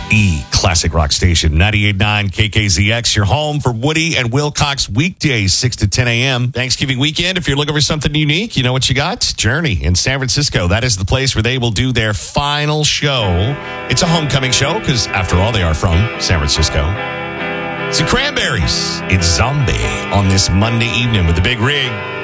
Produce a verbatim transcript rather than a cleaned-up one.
The classic rock station, ninety-eight point nine K K Z X, your home for Woody and Wilcox weekdays, six to ten a.m. Thanksgiving weekend, if you're looking for something unique, you know what you got? Journey in San Francisco. That is the place where they will do their final show. It's a homecoming show because, after all, they are from San Francisco. It's the Cranberries. It's Zombie on this Monday evening with the Big Rig.